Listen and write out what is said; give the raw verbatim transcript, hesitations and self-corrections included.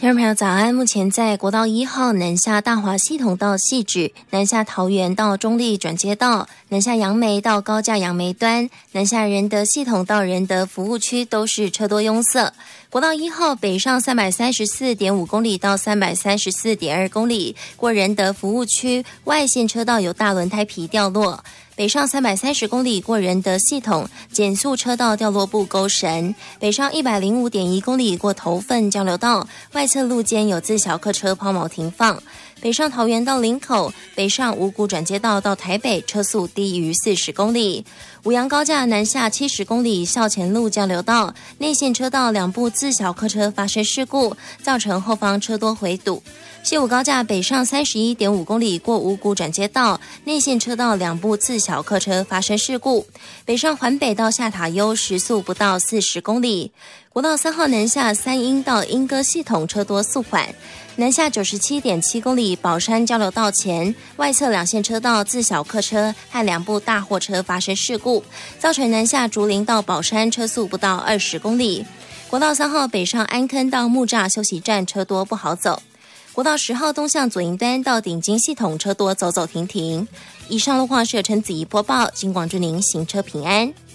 听众朋友早安，目前在国道一号南下大华系统到汐止，南下桃园到中立转接道，南下杨梅到高架杨梅端，南下仁德系统到仁德服务区都是车多拥塞。国道一号北上 三百三十四点五 公里到 三百三十四点二 公里，过仁德服务区外线车道有大轮胎皮掉落。北上三百三十公里过仁德系统，减速车道掉落部勾绳；北上一百零五点一公里过头份交流道，外侧路肩有自小客车抛锚停放。北上桃园到林口，北上五股转接道到台北，车速低于四十公里。五杨高架南下七十公里校前路交流道，内线车道两部自小客车发生事故，造成后方车多回堵。西武高架北上 三十一点五公里过五股转接道，内线车道两部自小客车发生事故。北上环北到下塔悠时速不到四十公里。国道三号南下三鹰到莺歌系统车多速缓。南下 九十七点七公里宝山交流道前，外侧两线车道自小客车和两部大货车发生事故，造成南下竹林到宝山车速不到二十公里。国道三号北上安坑到木栅休息站车多不好走。国道十号东向左营端到顶金系统车多走走停停。以上路况是由陈子怡播报，金广祝您行车平安。